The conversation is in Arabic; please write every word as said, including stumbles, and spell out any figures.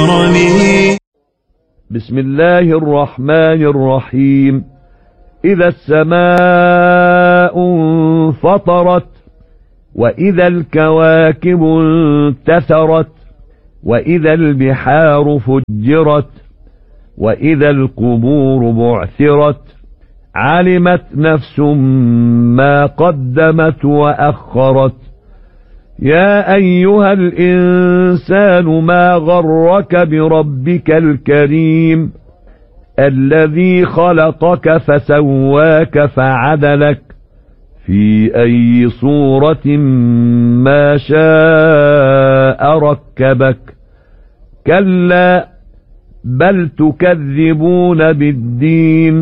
بسم الله الرحمن الرحيم. إذا السماء انفطرت وإذا الكواكب انتثرت وإذا البحار فجرت وإذا القبور بعثرت علمت نفس ما قدمت وأخرت. يا أيها الإنسان ما غرك بربك الكريم الذي خلقك فسواك فعدلك في أي صورة ما شاء ركبك. كلا بل تكذبون بالدين